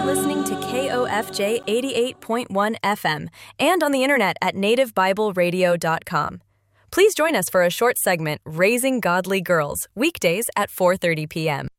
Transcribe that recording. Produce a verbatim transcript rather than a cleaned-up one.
listening to K O F J eighty-eight point one F M and on the internet at native bible radio dot com. Please join us for a short segment, Raising Godly Girls, weekdays at four thirty p.m.